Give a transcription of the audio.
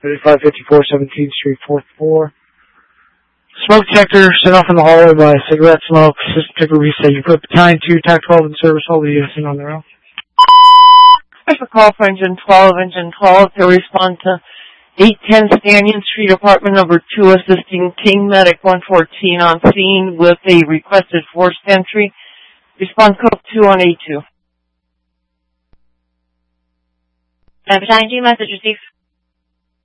3554 17th Street, 4th floor. Smoke detector set off in the hallway by cigarette smoke. System ticker reset. You put Battalion 2, TAC 12 in service. Hold the unison on their own. Special call for Engine 12 to respond to 810 Stanton Street, apartment number 2, assisting King Medic 114 on scene with a requested forced entry. Response code 2 on A2. Battalion 2, message received.